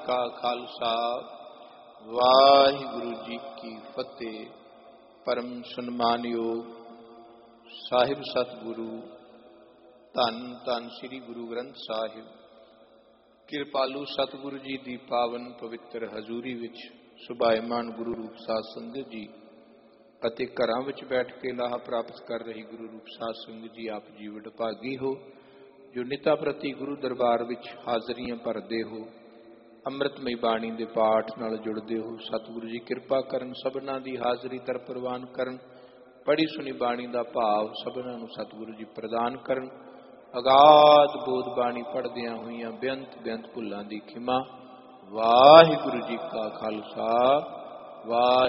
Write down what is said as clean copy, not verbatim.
का खालसा वाहिगुरु जी की फतेह। परम सन्मानयोग साहिब सतगुरु धन धन श्री गुरु ग्रंथ साहिब किरपालू सतगुरु जी की पावन पवित्र हजूरी विच सुभायमान गुरु रूप साध संगत जी ਅਤੇ ਘਰਾਂ ਵਿੱਚ ਬੈਠ ਕੇ ਲਾਹਾ ਪ੍ਰਾਪਤ ਕਰ ਰਹੀ ਗੁਰੂ ਰੂਪ ਸਾਧ ਸੰਗਤ ਜੀ, ਆਪ ਜੀ ਵਡਭਾਗੀ ਹੋ ਜੋ ਨਿਤਾ ਪ੍ਰਤੀ ਗੁਰੂ ਦਰਬਾਰ ਵਿੱਚ ਹਾਜ਼ਰੀਆਂ ਭਰਦੇ ਹੋ, ਅੰਮ੍ਰਿਤਮਈ ਬਾਣੀ ਦੇ ਪਾਠ ਨਾਲ ਜੁੜਦੇ ਹੋ। ਸਤਿਗੁਰੂ ਜੀ ਕਿਰਪਾ ਕਰਨ, ਸਭਨਾਂ ਦੀ ਹਾਜ਼ਰੀ ਦਰ ਪ੍ਰਵਾਨ ਕਰਨ, ਪੜ੍ਹੀ ਸੁਣੀ ਬਾਣੀ ਦਾ ਭਾਵ ਸਭਨਾਂ ਨੂੰ ਸਤਿਗੁਰੂ ਜੀ ਪ੍ਰਦਾਨ ਕਰਨ। ਅਗਾਧ ਬੋਧ ਬਾਣੀ ਪੜ੍ਹਦਿਆਂ ਹੋਈਆਂ ਬੇਅੰਤ ਬੇਅੰਤ ਭੁੱਲਾਂ ਦੀ ਖਿਮਾ। ਵਾਹਿਗੁਰੂ ਜੀ ਕਾ ਖਾਲਸਾ ਵਾਹਿਗੁਰੂ